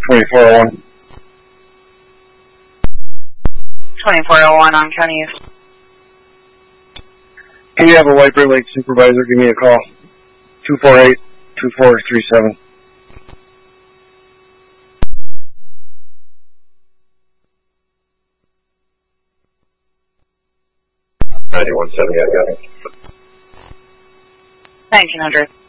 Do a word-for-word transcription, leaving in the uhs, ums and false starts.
twenty-four oh one. twenty-four oh one on County East. Can you have a Wiper Lake supervisor give me a call? two four eight, two four three seven. ninety-one seventy, I got it. nineteen hundred.